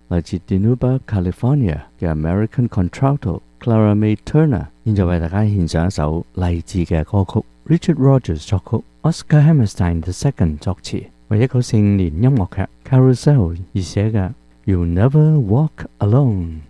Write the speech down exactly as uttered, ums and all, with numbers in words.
來自 Dinuba California 嘅 American Contralto Clara May Turner。現在為大家獻上一首勵志嘅歌曲 ，Richard Rogers 作曲 ，Oscar Hammerstein the Second 作詞，為一九四五年音樂劇 Carousel 而寫嘅《You'll Never Walk Alone》。